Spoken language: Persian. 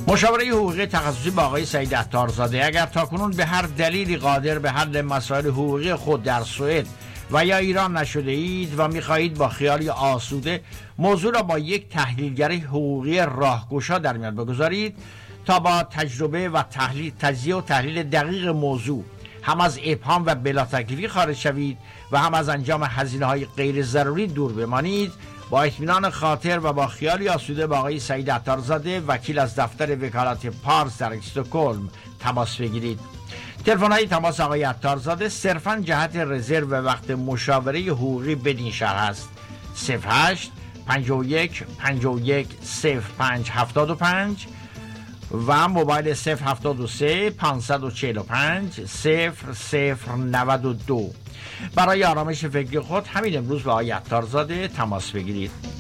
مشاوره حقوقی تخصصی با آقای سعید عطارزاده. اگر تاکنون به هر دلیلی قادر به حل مسائل حقوقی خود در سوئد و یا ایران نشده اید و می‌خواهید با خیالی آسوده موضوع را با یک تحلیلگر حقوقی راهگشا در میان بگذارید تا با تجربه و تجزیه و تحلیل دقیق موضوع هم از ابهام و بلا تکلیفی خارج شوید و هم از انجام هزینه‌های غیر ضروری دور بمانید، با اطمینان خاطر و با خیالی آسوده با آقای سعید عطارزاده وکیل از دفتر وکالت پارس در استکهلم تماس بگیرید. تلفن‌های تماس آقای عطارزاده صرفاً جهت رزرو و وقت مشاوره حقوقی بدین شهر است: 08 51 51 05 75 و موبایل 073 545 0092. برای آرامش فکری خود همین امروز با آقای عطارزاده تماس بگیرید.